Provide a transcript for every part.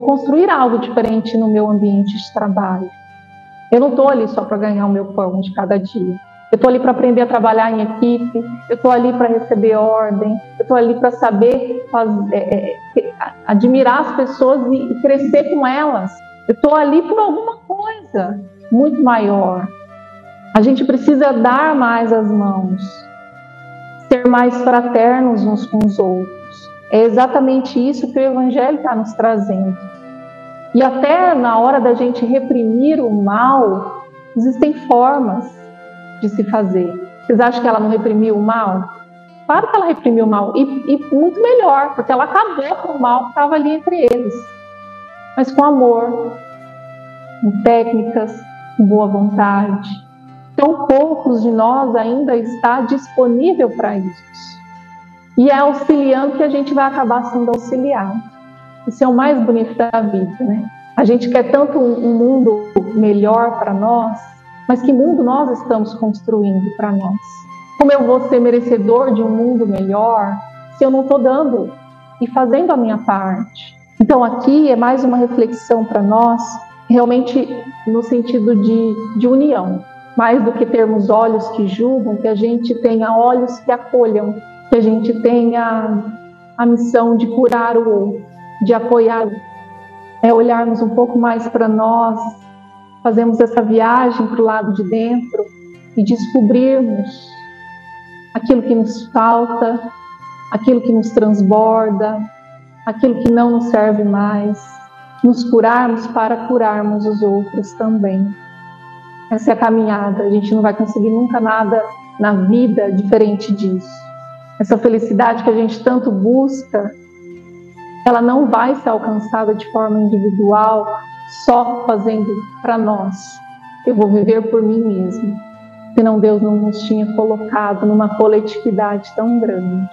construir algo diferente no meu ambiente de trabalho. Eu não estou ali só para ganhar o meu pão de cada dia. Eu estou ali para aprender a trabalhar em equipe, eu estou ali para receber ordem, eu estou ali para saber admirar as pessoas e crescer com elas. Eu estou ali por alguma coisa muito maior. A gente precisa dar mais as mãos, ser mais fraternos uns com os outros. É exatamente isso que o Evangelho está nos trazendo. E até na hora da gente reprimir o mal, existem formas de se fazer. Vocês acham que ela não reprimiu o mal? Claro que ela reprimiu o mal, e muito melhor, porque ela acabou com o mal que estava ali entre eles. Mas com amor, com técnicas, com boa vontade. Tão poucos de nós ainda está disponível para isso. E é auxiliando que a gente vai acabar sendo auxiliado. Isso é o mais bonito da vida, né? A gente quer tanto um mundo melhor para nós, mas que mundo nós estamos construindo para nós? Como eu vou ser merecedor de um mundo melhor se eu não estou dando e fazendo a minha parte? Então aqui é mais uma reflexão para nós, realmente no sentido de união. Mais do que termos olhos que julgam, que a gente tenha olhos que acolham, que a gente tenha a missão de curar o outro, de apoiar. É olharmos um pouco mais para nós, fazermos essa viagem para o lado de dentro e descobrirmos aquilo que nos falta, aquilo que nos transborda, aquilo que não nos serve mais, nos curarmos para curarmos os outros também. Essa é a caminhada, a gente não vai conseguir nunca nada na vida diferente disso. Essa felicidade que a gente tanto busca, ela não vai ser alcançada de forma individual, só fazendo para nós. Eu vou viver por mim mesmo, senão Deus não nos tinha colocado numa coletividade tão grande.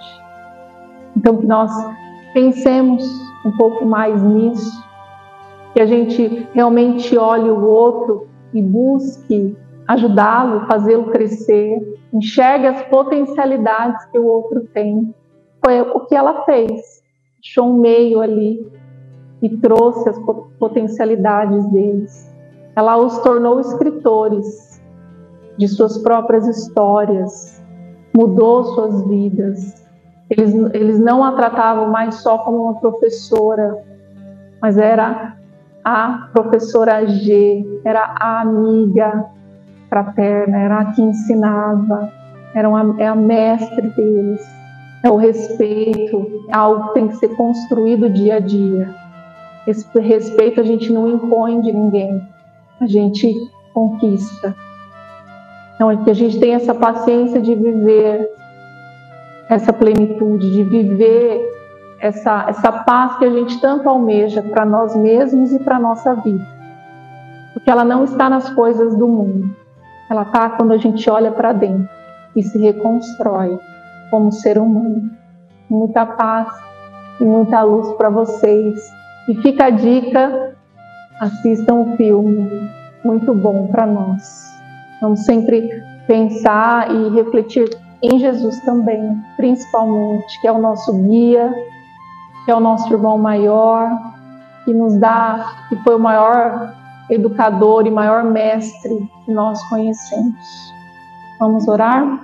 Então que nós pensemos um pouco mais nisso, que a gente realmente olhe o outro e busque ajudá-lo, fazê-lo crescer, enxergue as potencialidades que o outro tem. Foi o que ela fez, achou um meio ali e trouxe as potencialidades deles. Ela os tornou escritores de suas próprias histórias, mudou suas vidas. Eles não a tratavam mais só como uma professora, mas era a professora G, era a amiga fraterna, era a que ensinava, é a mestre deles. É o respeito, algo que tem que ser construído dia a dia. Esse respeito a gente não impõe de ninguém, a gente conquista. Então, é que a gente tem essa paciência de viver essa plenitude, de viver essa paz que a gente tanto almeja para nós mesmos e para a nossa vida. Porque ela não está nas coisas do mundo, ela está quando a gente olha para dentro e se reconstrói como ser humano. Muita paz e muita luz para vocês. E fica a dica, assistam o filme, muito bom para nós. Vamos sempre pensar e refletir em Jesus também, principalmente, que é o nosso guia, que é o nosso irmão maior, que nos dá, que foi o maior educador e maior mestre que nós conhecemos. Vamos orar?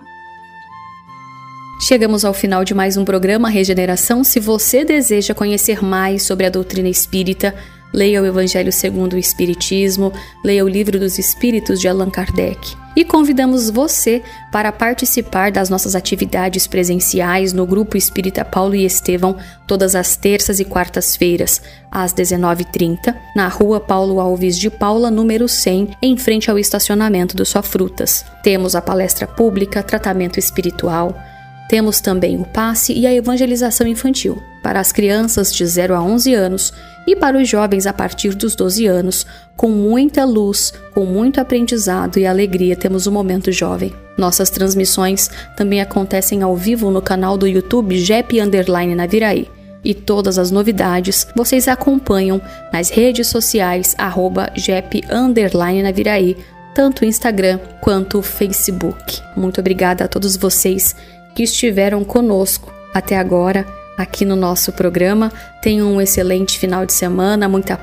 Chegamos ao final de mais um programa Regeneração. Se você deseja conhecer mais sobre a doutrina espírita, leia o Evangelho segundo o Espiritismo, leia o Livro dos Espíritos de Allan Kardec. E convidamos você para participar das nossas atividades presenciais no Grupo Espírita Paulo e Estevão, todas as terças e quartas-feiras, às 19h30, na Rua Paulo Alves de Paula, número 100, em frente ao estacionamento do Só Frutas. Temos a palestra pública, tratamento espiritual. Temos também o passe e a evangelização infantil, para as crianças de 0 a 11 anos e para os jovens a partir dos 12 anos, com muita luz, com muito aprendizado e alegria temos o Momento Jovem. Nossas transmissões também acontecem ao vivo no canal do YouTube JEP_Naviraí. E todas as novidades vocês acompanham nas redes sociais @JEP_Naviraí, tanto o Instagram quanto o Facebook. Muito obrigada a todos vocês que estiveram conosco até agora. aqui no nosso programa. Tenham um excelente final de semana, muita